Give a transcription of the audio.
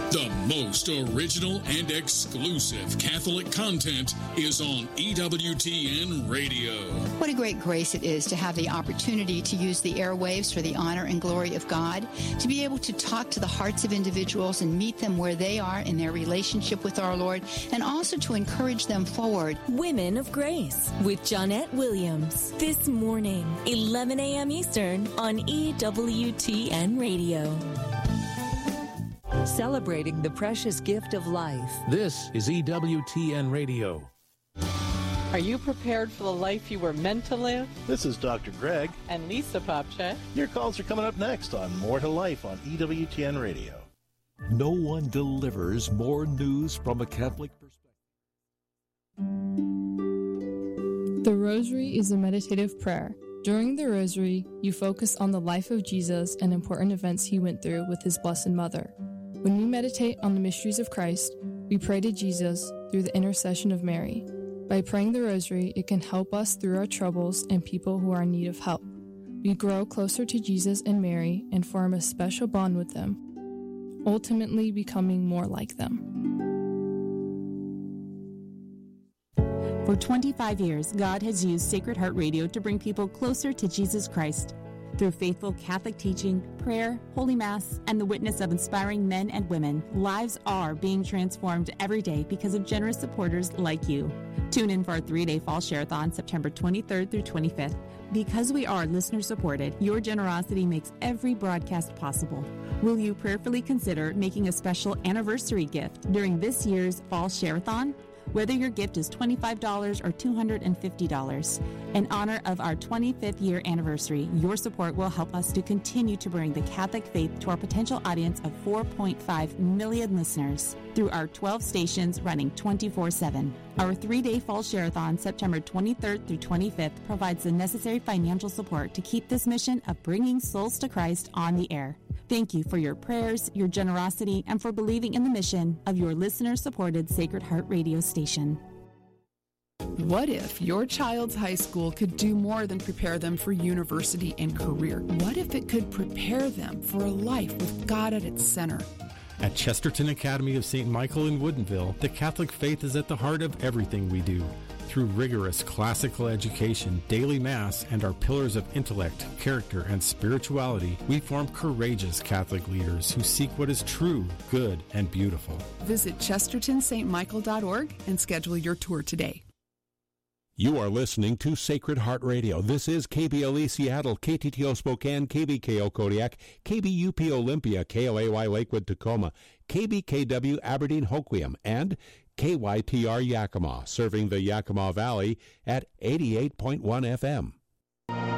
The most original and exclusive Catholic content is on EWTN Radio. What a great grace it is to have the opportunity to use the airwaves for the honor and glory of God, to be able to talk to the hearts of individuals and meet them where they are in their relationship with our Lord, and also to encourage them forward. Women of Grace with Johnnette Williams. This morning, 11 a.m. Eastern on EWTN Radio. Celebrating the precious gift of life. This is EWTN Radio. Are you prepared for the life you were meant to live? This is Dr. Greg. And Lisa Popchet. Your calls are coming up next on More to Life on EWTN Radio. No one delivers more news from a Catholic perspective. The Rosary is a meditative prayer. During the Rosary, you focus on the life of Jesus and important events he went through with his Blessed Mother. When we meditate on the mysteries of Christ, we pray to Jesus through the intercession of Mary. By praying the Rosary, it can help us through our troubles and people who are in need of help. We grow closer to Jesus and Mary and form a special bond with them, ultimately becoming more like them. For 25 years, God has used Sacred Heart Radio to bring people closer to Jesus Christ. Through faithful Catholic teaching, prayer, Holy Mass, and the witness of inspiring men and women, lives are being transformed every day because of generous supporters like you. Tune in for our 3-day Fall Share-a-thon, September 23rd through 25th. Because we are listener-supported, your generosity makes every broadcast possible. Will you prayerfully consider making a special anniversary gift during this year's Fall Share-a-thon? Whether your gift is $25 or $250, in honor of our 25th year anniversary, your support will help us to continue to bring the Catholic faith to our potential audience of 4.5 million listeners through our 12 stations running 24/7. Our 3-day Fall Share-a-thon, September 23rd through 25th, provides the necessary financial support to keep this mission of bringing souls to Christ on the air. Thank you for your prayers, your generosity, and for believing in the mission of your listener-supported Sacred Heart Radio station. What if your child's high school could do more than prepare them for university and career? What if it could prepare them for a life with God at its center? At Chesterton Academy of St. Michael in Woodinville, the Catholic faith is at the heart of everything we do. Through rigorous classical education, daily Mass, and our pillars of intellect, character, and spirituality, we form courageous Catholic leaders who seek what is true, good, and beautiful. Visit ChestertonStMichael.org and schedule your tour today. You are listening to Sacred Heart Radio. This is KBLE Seattle, KTTO Spokane, KBKO Kodiak, KBUP Olympia, KLAY Lakewood Tacoma, KBKW Aberdeen Hoquiam, and KYTR Yakima, serving the Yakima Valley at 88.1 FM.